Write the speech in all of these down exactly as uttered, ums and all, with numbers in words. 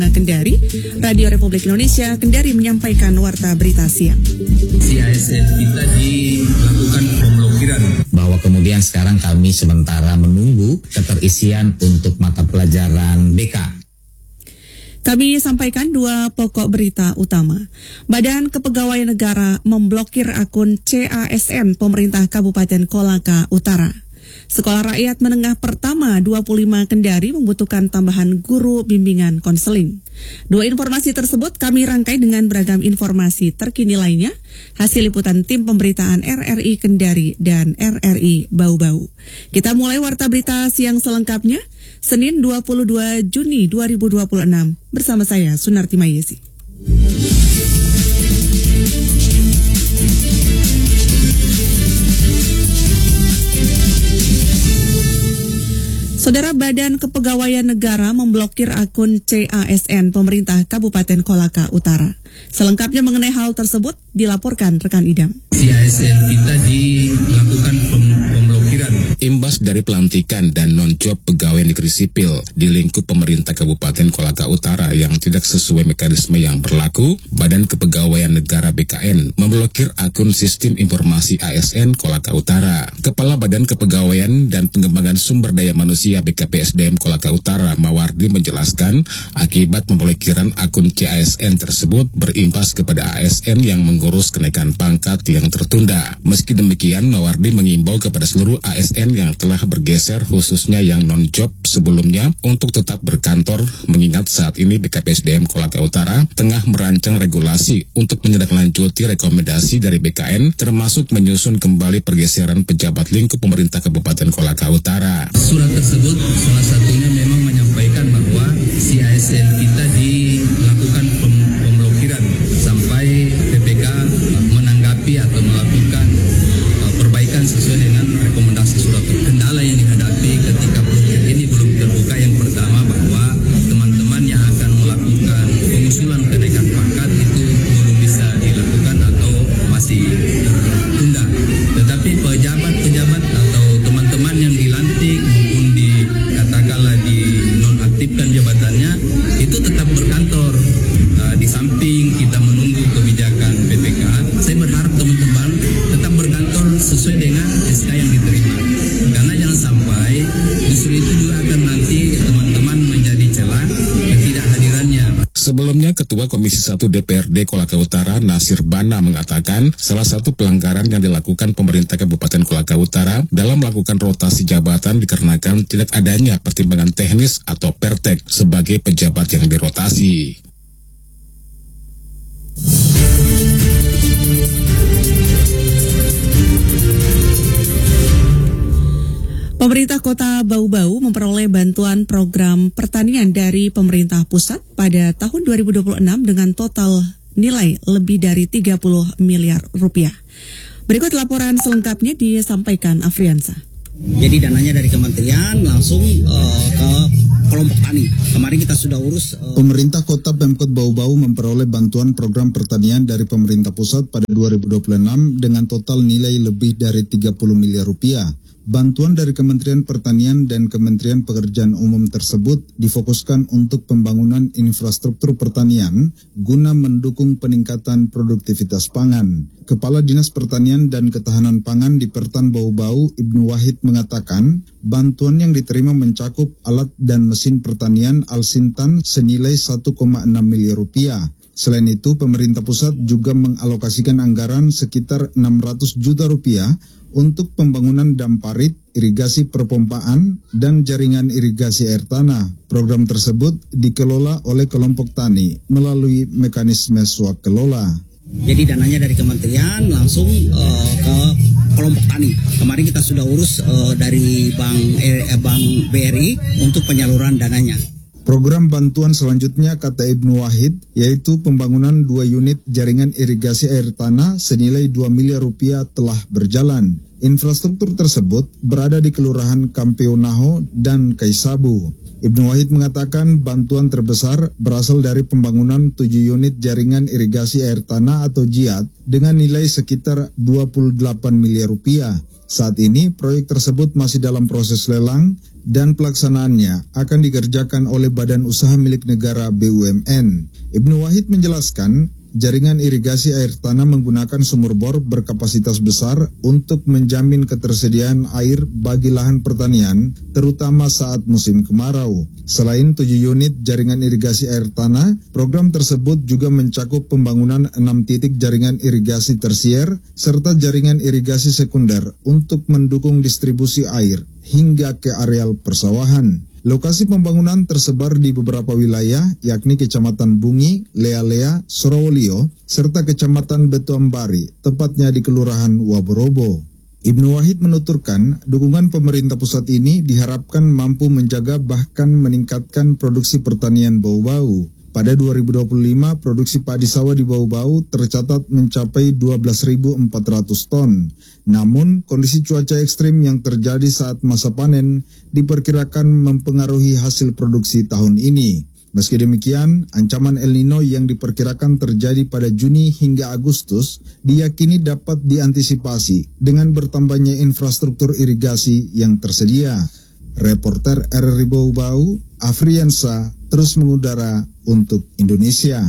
Kendari, Radio Republik Indonesia Kendari menyampaikan warta berita siang. Si A S N kita dilakukan pemblokiran. Bahwa kemudian sekarang kami sementara menunggu keterisian untuk mata pelajaran B K. Kami sampaikan dua pokok berita utama. Badan Kepegawaian Negara memblokir akun C A S N pemerintah Kabupaten Kolaka Utara. Sekolah Rakyat Menengah Pertama dua puluh lima Kendari membutuhkan tambahan guru bimbingan konseling. Dua informasi tersebut kami rangkai dengan beragam informasi terkini lainnya, hasil liputan tim pemberitaan R R I Kendari dan R R I Bau-Bau. Kita mulai warta berita siang selengkapnya, Senin dua puluh dua Juni dua ribu dua puluh enam, bersama saya Sunarti Mayesi. Saudara, Badan Kepegawaian Negara memblokir akun C A S N pemerintah Kabupaten Kolaka Utara. Selengkapnya mengenai hal tersebut dilaporkan rekan Idam. C A S N kita dilakukan pemblokiran. Imbas dari pelantikan dan non-job pegawai negeri sipil di lingkup pemerintah Kabupaten Kolaka Utara yang tidak sesuai mekanisme yang berlaku, Badan Kepegawaian Negara B K N memblokir akun Sistem Informasi A S N Kolaka Utara. Kepala Badan Kepegawaian dan Pengembangan Sumber Daya Manusia B K P S D M Kolaka Utara, Mawardi, menjelaskan akibat pemblokiran akun C A S N tersebut berimbas kepada A S N yang mengurus kenaikan pangkat yang tertunda. Meski demikian, Mawardi mengimbau kepada seluruh A S N yang telah bergeser, khususnya yang non-job sebelumnya, untuk tetap berkantor, mengingat saat ini B K P S D M Kolaka Utara tengah merancang regulasi untuk menindaklanjuti rekomendasi dari B K N, termasuk menyusun kembali pergeseran pejabat lingkup pemerintah Kabupaten Kolaka Utara. Surat tersebut salah satunya memang menyampaikan bahwa si A S N kita dilakukan pemblokiran sampai B P K menanggapi atau melakukan uh, perbaikan sesuai dengan rekomendasi surat. Kendala yang dihadapi ketika blokir ini belum terbuka, yang pertama bahwa teman-teman yang akan melakukan pengusulan kenaikan pangkat itu belum bisa dilakukan atau masih tertunda. Tetapi pejabat-pejabat atau teman-teman yang dilantik maupun dikatakanlah dinonaktifkan jabatannya itu tetap berkantor. Uh, di samping kita menunggu kebijakan B P K, saya berharap teman-teman tetap berkantor sesuai dengan S K yang diterima. Karena jangan sampai justru itu juga akan nanti teman-teman menjadi celah ketidakhadirannya. Sebelumnya, Ketua Komisi satu D P R D Kolaka Utara, Nasir Bana, mengatakan salah satu pelanggaran yang dilakukan pemerintah Kabupaten Kolaka Utara dalam melakukan rotasi jabatan dikarenakan tidak adanya pertimbangan teknis atau pertek sebagai pejabat yang dirotasi. Pemerintah Kota Bau-Bau memperoleh bantuan program pertanian dari pemerintah pusat pada tahun dua ribu dua puluh enam dengan total nilai lebih dari tiga puluh miliar rupiah. Berikut laporan selengkapnya disampaikan Afriansa. Jadi dananya dari kementerian langsung uh, ke kelompok tani. Kemarin kita sudah urus. Uh... Pemerintah Kota Pemkot Bau-Bau memperoleh bantuan program pertanian dari pemerintah pusat pada dua ribu dua puluh enam dengan total nilai lebih dari tiga puluh miliar rupiah. Bantuan dari Kementerian Pertanian dan Kementerian Pekerjaan Umum tersebut difokuskan untuk pembangunan infrastruktur pertanian guna mendukung peningkatan produktivitas pangan. Kepala Dinas Pertanian dan Ketahanan Pangan di Pertan Bau-Bau, Ibnu Wahid, mengatakan bantuan yang diterima mencakup alat dan mesin pertanian Al-Sintan senilai satu koma enam miliar rupiah. Selain itu, pemerintah pusat juga mengalokasikan anggaran sekitar enam ratus juta rupiah untuk pembangunan dam parit, irigasi perpompaan, dan jaringan irigasi air tanah. Program tersebut dikelola oleh kelompok tani melalui mekanisme swakelola. Jadi dananya dari kementerian langsung uh, ke kelompok tani. Kemarin kita sudah urus uh, dari Bank, eh, Bank B R I untuk penyaluran dananya. Program bantuan selanjutnya, kata Ibnu Wahid, yaitu pembangunan dua unit jaringan irigasi air tanah senilai dua miliar rupiah telah berjalan. Infrastruktur tersebut berada di Kelurahan Kampeonaho dan Kaisabu. Ibnu Wahid mengatakan bantuan terbesar berasal dari pembangunan tujuh unit jaringan irigasi air tanah atau JIAT dengan nilai sekitar dua puluh delapan miliar rupiah. Saat ini proyek tersebut masih dalam proses lelang dan pelaksanaannya akan dikerjakan oleh Badan Usaha Milik Negara B U M N. Ibnu Wahid menjelaskan, jaringan irigasi air tanah menggunakan sumur bor berkapasitas besar untuk menjamin ketersediaan air bagi lahan pertanian, terutama saat musim kemarau. Selain tujuh unit jaringan irigasi air tanah, program tersebut juga mencakup pembangunan enam titik jaringan irigasi tersier serta jaringan irigasi sekunder untuk mendukung distribusi air hingga ke areal persawahan. Lokasi pembangunan tersebar di beberapa wilayah, yakni Kecamatan Bungi, Lea-Lea, Sorowolio, serta Kecamatan Betuambari, tepatnya di Kelurahan Waborobo. Ibnu Wahid menuturkan, dukungan pemerintah pusat ini diharapkan mampu menjaga bahkan meningkatkan produksi pertanian bau-bau. Pada dua ribu dua puluh lima, produksi padi sawah di Bau-Bau tercatat mencapai dua belas ribu empat ratus ton. Namun, kondisi cuaca ekstrim yang terjadi saat masa panen diperkirakan mempengaruhi hasil produksi tahun ini. Meski demikian, ancaman El Nino yang diperkirakan terjadi pada Juni hingga Agustus diyakini dapat diantisipasi dengan bertambahnya infrastruktur irigasi yang tersedia. Reporter R R I Bau-Bau, Afriansa, terus mengudara untuk Indonesia.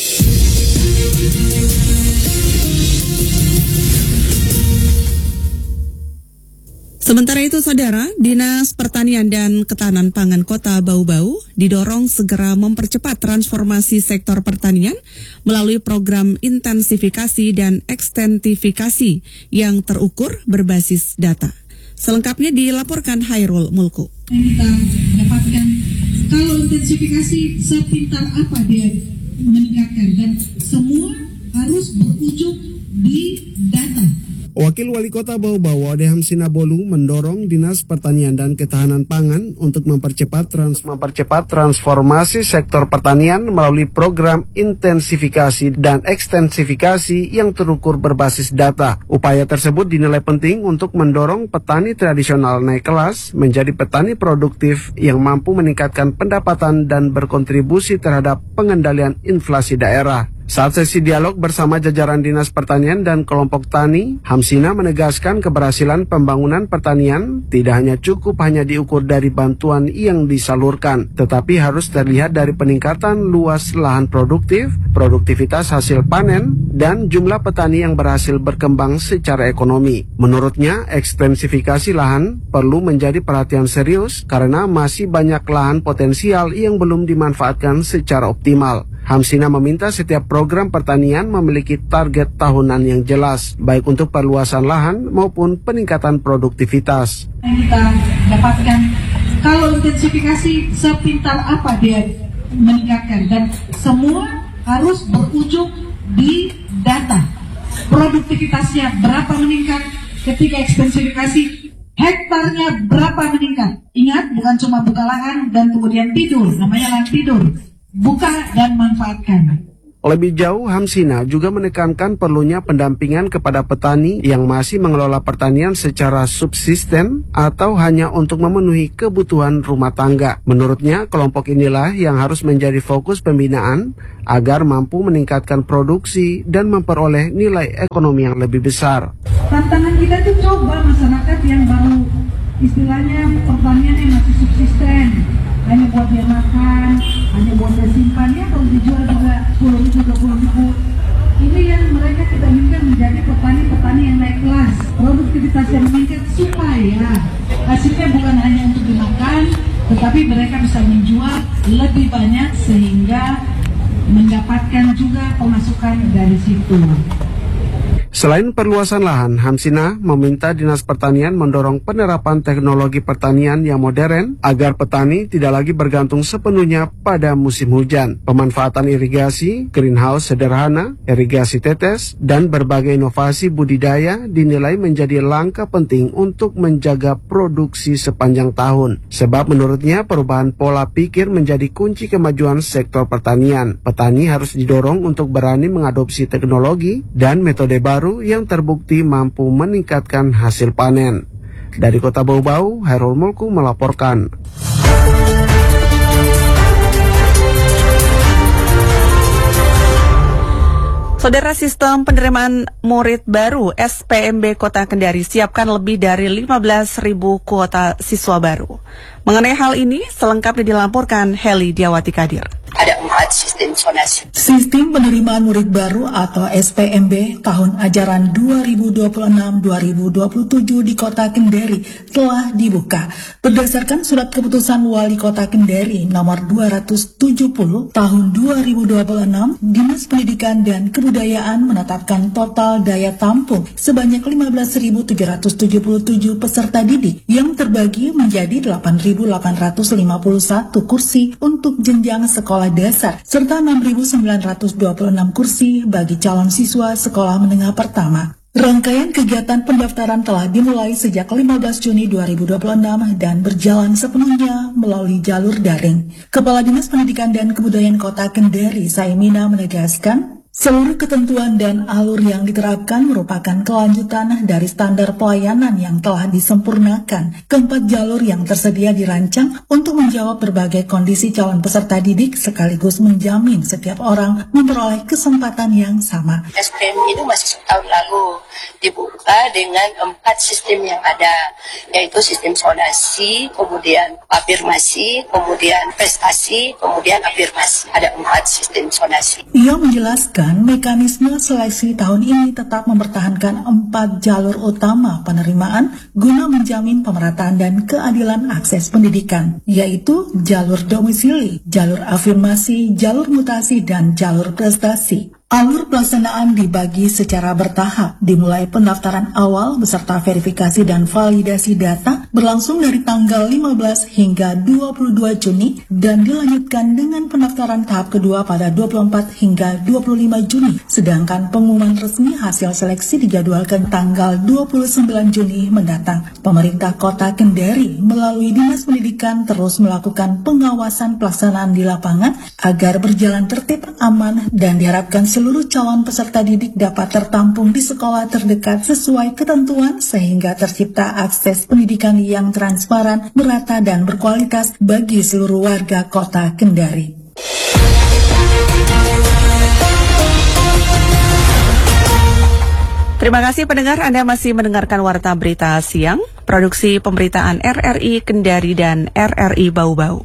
Sementara itu, Saudara, Dinas Pertanian dan Ketahanan Pangan Kota Bau-Bau didorong segera mempercepat transformasi sektor pertanian melalui program intensifikasi dan ekstensifikasi yang terukur berbasis data. Selengkapnya dilaporkan Hairul Mulku. Kita dapatkan kalau intensifikasi sepintar apa dia meningkatkan, dan semua harus berujung di data. Wakil Wali Kota Bau-Bau Ade Hamsina Bolu mendorong Dinas Pertanian dan Ketahanan Pangan untuk mempercepat trans mempercepat transformasi sektor pertanian melalui program intensifikasi dan ekstensifikasi yang terukur berbasis data. Upaya tersebut dinilai penting untuk mendorong petani tradisional naik kelas menjadi petani produktif yang mampu meningkatkan pendapatan dan berkontribusi terhadap pengendalian inflasi daerah. Saat sesi dialog bersama jajaran Dinas Pertanian dan kelompok tani, Hamsina menegaskan keberhasilan pembangunan pertanian tidak hanya cukup hanya diukur dari bantuan yang disalurkan, tetapi harus terlihat dari peningkatan luas lahan produktif, produktivitas hasil panen, dan jumlah petani yang berhasil berkembang secara ekonomi. Menurutnya, ekstensifikasi lahan perlu menjadi perhatian serius karena masih banyak lahan potensial yang belum dimanfaatkan secara optimal. Hamsina meminta setiap program pertanian memiliki target tahunan yang jelas, baik untuk perluasan lahan maupun peningkatan produktivitas. Yang kita dapatkan, kalau intensifikasi sepintar apa dia meningkatkan, dan semua harus berujung di data. Produktivitasnya berapa meningkat ketika ekstensifikasi, hektarnya berapa meningkat. Ingat, bukan cuma buka lahan dan kemudian tidur, namanya lahan tidur. Buka dan manfaatkan. Lebih jauh, Hamsina juga menekankan perlunya pendampingan kepada petani yang masih mengelola pertanian secara subsisten atau hanya untuk memenuhi kebutuhan rumah tangga. Menurutnya, kelompok inilah yang harus menjadi fokus pembinaan agar mampu meningkatkan produksi dan memperoleh nilai ekonomi yang lebih besar. Tantangan kita itu coba masyarakat yang baru istilahnya pertanian yang masih subsisten, hanya buat dia makan, hanya buat dia simpan, ya kalau dijual juga sepuluh ribu, dua puluh ribu. Ini yang mereka kita inginkan menjadi petani-petani yang naik kelas, produktivitas yang meningkat supaya hasilnya bukan hanya untuk dimakan, tetapi mereka bisa menjual lebih banyak sehingga mendapatkan juga pemasukan dari situ. Selain perluasan lahan, Hamsina meminta Dinas Pertanian mendorong penerapan teknologi pertanian yang modern agar petani tidak lagi bergantung sepenuhnya pada musim hujan. Pemanfaatan irigasi, greenhouse sederhana, irigasi tetes, dan berbagai inovasi budidaya dinilai menjadi langkah penting untuk menjaga produksi sepanjang tahun. Sebab menurutnya perubahan pola pikir menjadi kunci kemajuan sektor pertanian. Petani harus didorong untuk berani mengadopsi teknologi dan metode baru yang terbukti mampu meningkatkan hasil panen. Dari Kota Bau-Bau, Hairul Mulku melaporkan. Saudara, sistem penerimaan murid baru S P M B Kota Kendari siapkan lebih dari lima belas ribu kuota siswa baru. Mengenai hal ini, selengkapnya dilaporkan Heli Diawati Kadir. Ada empat sistem zonasi. Sistem penerimaan murid baru atau S P M B tahun ajaran dua ribu dua puluh enam dua ribu dua puluh tujuh di Kota Kendari telah dibuka. Berdasarkan surat keputusan Wali Kota Kendari nomor dua ratus tujuh puluh tahun dua ribu dua puluh enam, Dinas Pendidikan dan Kebudayaan menetapkan total daya tampung sebanyak lima belas ribu tujuh ratus tujuh puluh tujuh peserta didik yang terbagi menjadi delapan ribu delapan ratus lima puluh satu kursi untuk jenjang sekolah dasar serta enam ribu sembilan ratus dua puluh enam kursi bagi calon siswa sekolah menengah pertama. Rangkaian kegiatan pendaftaran telah dimulai sejak lima belas Juni dua ribu dua puluh enam dan berjalan sepenuhnya melalui jalur daring. Kepala Dinas Pendidikan dan Kebudayaan Kota Kendari, Saimina, menegaskan seluruh ketentuan dan alur yang diterapkan merupakan kelanjutan dari standar pelayanan yang telah disempurnakan. Keempat jalur yang tersedia dirancang untuk menjawab berbagai kondisi calon peserta didik sekaligus menjamin setiap orang memperoleh kesempatan yang sama. S P M itu masih tahun lalu dibuka dengan empat sistem yang ada, yaitu sistem zonasi, kemudian afirmasi, kemudian prestasi, kemudian afirmasi. Ada empat sistem zonasi. Ia menjelaskan mekanisme seleksi tahun ini tetap mempertahankan empat jalur utama penerimaan guna menjamin pemerataan dan keadilan akses pendidikan, yaitu jalur domisili, jalur afirmasi, jalur mutasi, dan jalur prestasi. Alur pelaksanaan dibagi secara bertahap, dimulai pendaftaran awal beserta verifikasi dan validasi data berlangsung dari tanggal lima belas hingga dua puluh dua Juni dan dilanjutkan dengan pendaftaran tahap kedua pada dua puluh empat hingga dua puluh lima Juni, sedangkan pengumuman resmi hasil seleksi dijadwalkan tanggal dua puluh sembilan Juni mendatang. Pemerintah Kota Kendari melalui Dinas Pendidikan terus melakukan pengawasan pelaksanaan di lapangan agar berjalan tertib, aman, dan diharapkan seluruh calon peserta didik dapat tertampung di sekolah terdekat sesuai ketentuan sehingga tercipta akses pendidikan yang transparan, merata, dan berkualitas bagi seluruh warga Kota Kendari. Terima kasih pendengar, Anda masih mendengarkan Warta Berita Siang, produksi pemberitaan R R I Kendari dan R R I Bau-Bau.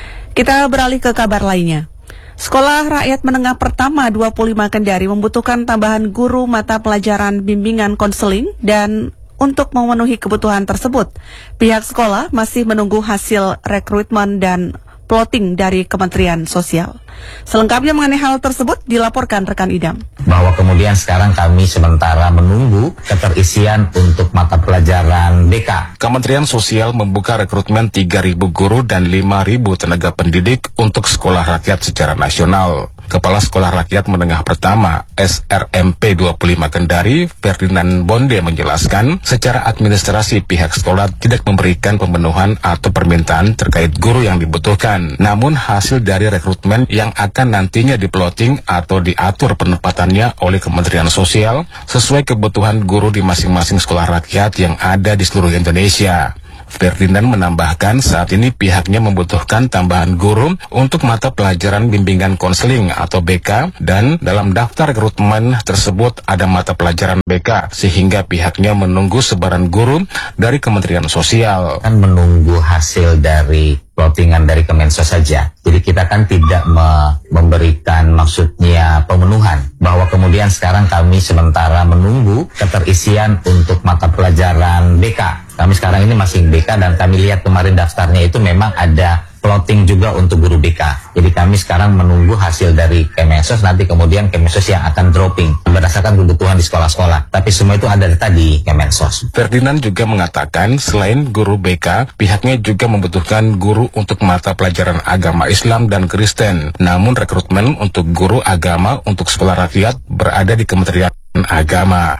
Kita beralih ke kabar lainnya. Sekolah Rakyat Menengah Pertama dua puluh lima Kendari membutuhkan tambahan guru mata pelajaran bimbingan konseling dan untuk memenuhi kebutuhan tersebut, pihak sekolah masih menunggu hasil rekrutmen dan plotting dari Kementerian Sosial. Selengkapnya mengenai hal tersebut dilaporkan rekan Idam. Bahwa kemudian sekarang kami sementara menunggu keterisian untuk mata pelajaran B K. Kementerian Sosial membuka rekrutmen tiga ribu guru dan lima ribu tenaga pendidik untuk sekolah rakyat secara nasional. Kepala Sekolah Rakyat Menengah Pertama S R M P dua puluh lima Kendari, Ferdinand Bonde, menjelaskan secara administrasi pihak sekolah tidak memberikan pemenuhan atau permintaan terkait guru yang dibutuhkan. Namun hasil dari rekrutmen yang akan nantinya diploting atau diatur penempatannya oleh Kementerian Sosial sesuai kebutuhan guru di masing-masing sekolah rakyat yang ada di seluruh Indonesia. Ferdinand menambahkan saat ini pihaknya membutuhkan tambahan guru untuk mata pelajaran bimbingan konseling atau B K, dan dalam daftar rekrutmen tersebut ada mata pelajaran B K sehingga pihaknya menunggu sebaran guru dari Kementerian Sosial. Kan menunggu hasil dari plottingan dari Kemensos saja. Jadi kita kan tidak me memberikan maksudnya pemenuhan, bahwa kemudian sekarang kami sementara menunggu keterisian untuk mata pelajaran B K. Kami sekarang ini masih B K dan kami lihat kemarin daftarnya itu memang ada plotting juga untuk guru B K. Jadi kami sekarang menunggu hasil dari Kemensos, nanti kemudian Kemensos yang akan dropping berdasarkan kebutuhan di sekolah-sekolah. Tapi semua itu ada data di Kemensos. Ferdinand juga mengatakan selain guru B K, pihaknya juga membutuhkan guru untuk mata pelajaran agama Islam dan Kristen. Namun rekrutmen untuk guru agama untuk sekolah rakyat berada di Kementerian Agama.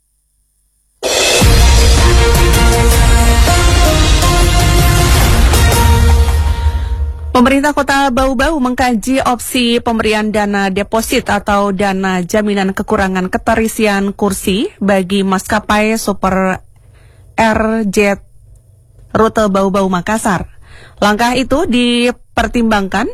Pemerintah Kota Bau-Bau mengkaji opsi pemberian dana deposit atau dana jaminan kekurangan keterisian kursi bagi maskapai Super R J rute Bau-Bau Makassar. Langkah itu dipertimbangkan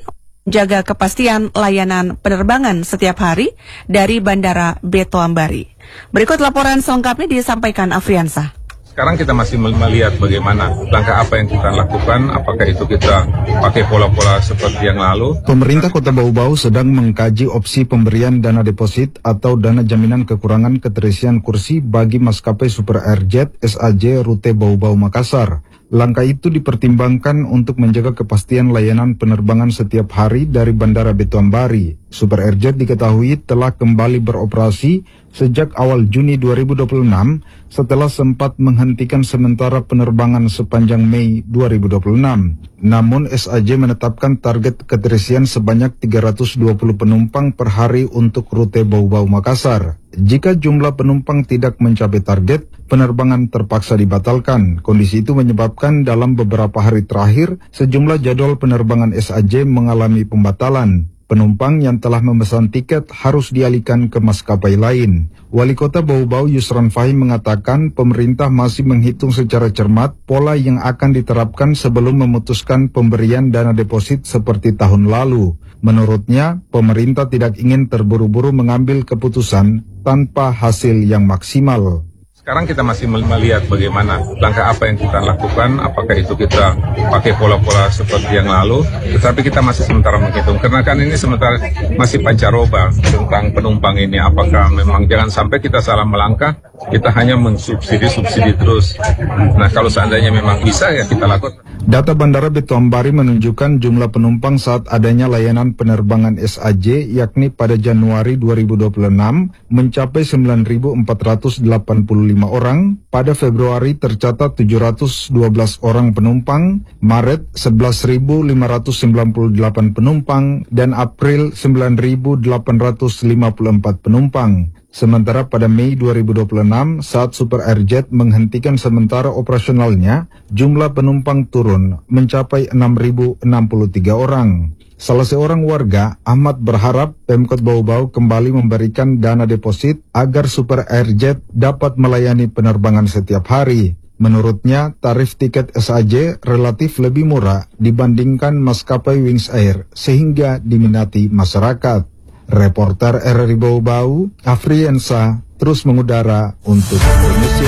jaga kepastian layanan penerbangan setiap hari dari Bandara Betoambari. Berikut laporan selengkapnya disampaikan Afriansah. Sekarang kita masih melihat bagaimana langkah apa yang kita lakukan, apakah itu kita pakai pola-pola seperti yang lalu. Pemerintah Kota Bau-Bau sedang mengkaji opsi pemberian dana deposit atau dana jaminan kekurangan keterisian kursi bagi maskapai Super Airjet S A J rute Bau-Bau Makassar. Langkah itu dipertimbangkan untuk menjaga kepastian layanan penerbangan setiap hari dari Bandara Betoambari. Super Airjet diketahui telah kembali beroperasi sejak awal Juni dua ribu dua puluh enam setelah sempat menghentikan sementara penerbangan sepanjang Mei dua ribu dua puluh enam. Namun S A J menetapkan target keterisian sebanyak tiga ratus dua puluh penumpang per hari untuk rute Bau-Bau Makassar. Jika jumlah penumpang tidak mencapai target, penerbangan terpaksa dibatalkan. Kondisi itu menyebabkan dalam beberapa hari terakhir, sejumlah jadwal penerbangan S A J mengalami pembatalan. Penumpang yang telah memesan tiket harus dialihkan ke maskapai lain. Wali Kota Bau-Bau Yusran Fahim mengatakan pemerintah masih menghitung secara cermat pola yang akan diterapkan sebelum memutuskan pemberian dana deposit seperti tahun lalu. Menurutnya, pemerintah tidak ingin terburu-buru mengambil keputusan tanpa hasil yang maksimal. Sekarang kita masih melihat bagaimana langkah apa yang kita lakukan, apakah itu kita pakai pola-pola seperti yang lalu, tetapi kita masih sementara menghitung. Karena kan ini sementara masih pancaroba tentang penumpang ini, apakah memang jangan sampai kita salah melangkah, kita hanya mensubsidi-subsidi terus. Nah kalau seandainya memang bisa ya kita lakukan. Data Bandara Betoambari menunjukkan jumlah penumpang saat adanya layanan penerbangan S A J yakni pada Januari dua ribu dua puluh enam mencapai sembilan ribu empat ratus delapan puluh lima orang, pada Februari tercatat tujuh ratus dua belas orang penumpang, Maret sebelas ribu lima ratus sembilan puluh delapan penumpang, dan April sembilan ribu delapan ratus lima puluh empat penumpang. Sementara pada Mei dua ribu dua puluh enam, saat Super Airjet menghentikan sementara operasionalnya, jumlah penumpang turun mencapai enam ribu enam puluh tiga orang. Salah seorang warga, Ahmad, berharap Pemkot Bau-Bau kembali memberikan dana deposit agar Super Airjet dapat melayani penerbangan setiap hari. Menurutnya, tarif tiket S A J relatif lebih murah dibandingkan maskapai Wings Air sehingga diminati masyarakat. Reporter R R I Bau-Bau, Afriansah, terus mengudara untuk Indonesia.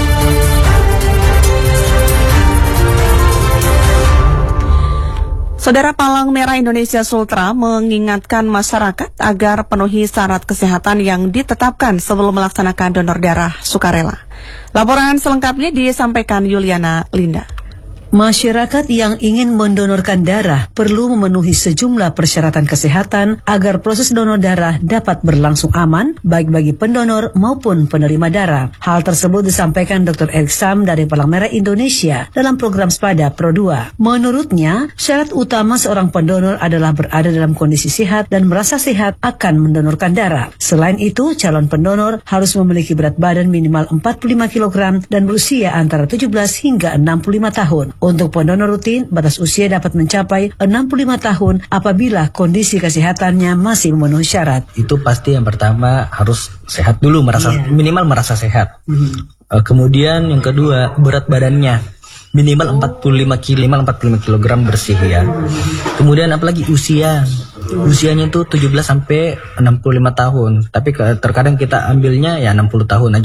Saudara, Palang Merah Indonesia Sultra mengingatkan masyarakat agar penuhi syarat kesehatan yang ditetapkan sebelum melaksanakan donor darah sukarela. Laporan selengkapnya disampaikan Yuliana Linda. Masyarakat yang ingin mendonorkan darah perlu memenuhi sejumlah persyaratan kesehatan agar proses donor darah dapat berlangsung aman baik bagi pendonor maupun penerima darah. Hal tersebut disampaikan Doktor Erik Sam dari Palang Merah Indonesia dalam program Spada Pro dua. Menurutnya, syarat utama seorang pendonor adalah berada dalam kondisi sehat dan merasa sehat akan mendonorkan darah. Selain itu, calon pendonor harus memiliki berat badan minimal empat puluh lima kilogram dan berusia antara tujuh belas hingga enam puluh lima tahun. Untuk pendonor rutin, batas usia dapat mencapai enam puluh lima tahun apabila kondisi kesehatannya masih memenuhi syarat. Itu pasti yang pertama harus sehat dulu, merasa yeah. minimal merasa sehat. Mm-hmm. Kemudian yang kedua, berat badannya minimal empat puluh lima kilogram bersih ya. Kemudian apalagi usia. Usianya itu tujuh belas sampai enam puluh lima tahun. Tapi terkadang kita ambilnya ya enam puluh tahun aja.